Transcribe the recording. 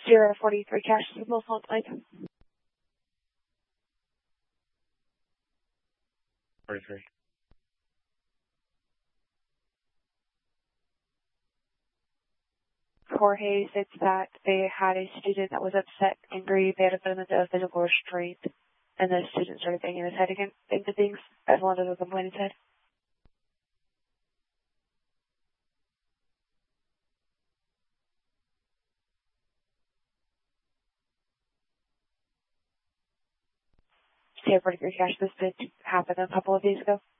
043 cash is most like. 43. Jorge states that they had a student that was upset, angry, they had to put him into a physical restraint, and the student started banging his head into things as long as the complainant said. Say 43 cash, this did happen a couple of days ago.